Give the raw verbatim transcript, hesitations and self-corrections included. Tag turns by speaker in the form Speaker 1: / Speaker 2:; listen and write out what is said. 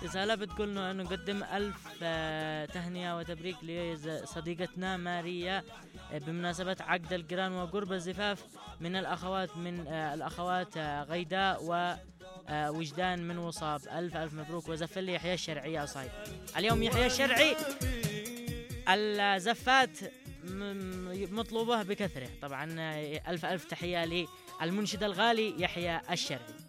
Speaker 1: رسالة بتقول إنه نقدم ألف آه، تهنئة وتبريك لصديقتنا ماريا آه، بمناسبة عقد القران وقرب الزفاف من الأخوات من آه، الأخوات آه، غيداء ووجدان من وصاب. ألف ألف مبروك وزفل لي يحيى الشرعي يا صايب. اليوم يحيى الشرعي الزفات م- مطلوبة بكثرة طبعا. آه، ألف ألف تحية للمنشد الغالي يحيى الشرعي.